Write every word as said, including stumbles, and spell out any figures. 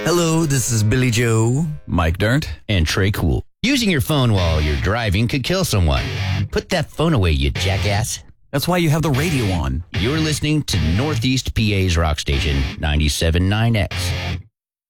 Hello, this is Billy Joe, Mike Dirnt, and Trey Cool. Using your phone while you're driving could kill someone. Put that phone away, you jackass. That's why you have the radio on. You're listening to Northeast P A's rock station, ninety-seven point nine X.